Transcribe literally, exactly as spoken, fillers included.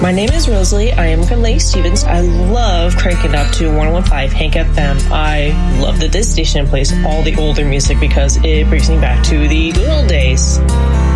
My name is Rosalie. I am from Lake Stevens. I love cranking up to one oh one point five Hank F M. I love that this station plays all the older music because it brings me back to the good old days.